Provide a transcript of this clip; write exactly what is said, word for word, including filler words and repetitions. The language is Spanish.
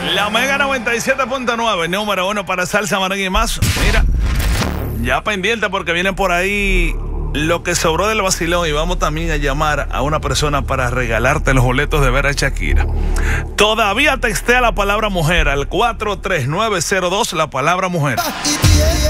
La Mega noventa y siete punto nueve, número uno para salsa, merengue y más. Mira, ya pendiente porque viene por ahí lo que sobró del vacilón y vamos también a llamar a una persona para regalarte los boletos de ver a Shakira. Todavía textea la palabra mujer al cuatro tres nueve cero dos, la palabra mujer.